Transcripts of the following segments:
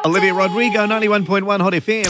Olivia Rodrigo, 91.1 Hot FM.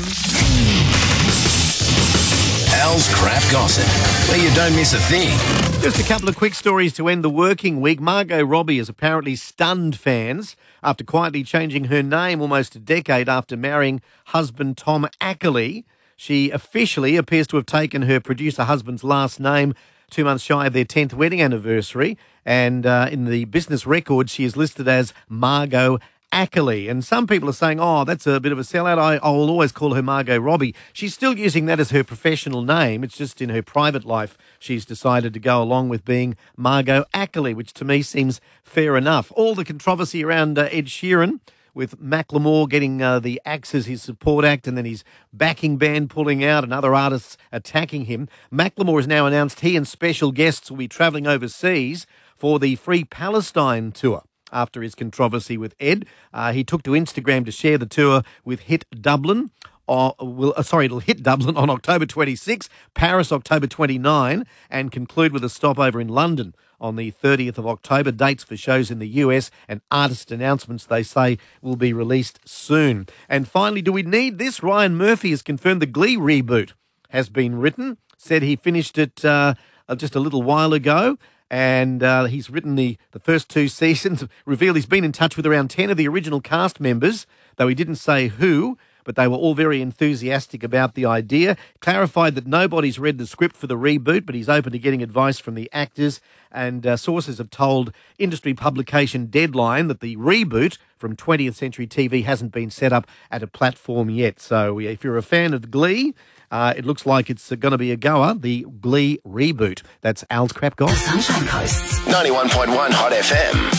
Al's Crap Gossip, where you don't miss a thing. Just a couple of quick stories to end the working week. Margot Robbie has apparently stunned fans after quietly changing her name almost a decade after marrying husband Tom Ackerley. She officially appears to have taken her producer husband's last name 2 months shy of their 10th wedding anniversary. And in the business record, she is listed as Margot Ackerley. And some people are saying, oh, that's a bit of a sellout. I will always call her Margot Robbie. She's still using that as her professional name. It's just in her private life she's decided to go along with being Margot Ackerley, which to me seems fair enough. All the controversy around Ed Sheeran, with Macklemore getting the Axe as his support act and then his backing band pulling out and other artists attacking him. Macklemore has now announced he and special guests will be travelling overseas for the Free Palestine tour. After his controversy with Ed, he took to Instagram to share the tour with Hit Dublin. It'll hit Dublin on October 26, Paris October 29, and conclude with a stopover in London on the 30th of October. Dates for shows in the US and artist announcements, they say, will be released soon. And finally, do we need this? Ryan Murphy has confirmed the Glee reboot has been written. Said he finished it just a little while ago. And he's written the first 2 seasons, revealed he's been in touch with around 10 of the original cast members, though he didn't say who, but they were all very enthusiastic about the idea. Clarified that nobody's read the script for the reboot, but he's open to getting advice from the actors. And sources have told industry publication Deadline that the reboot from 20th Century TV hasn't been set up at a platform yet. So if you're a fan of Glee, it looks like it's going to be a goer, the Glee reboot. That's Al's Crap Gossip. Sunshine Coast. 91.1 Hot FM.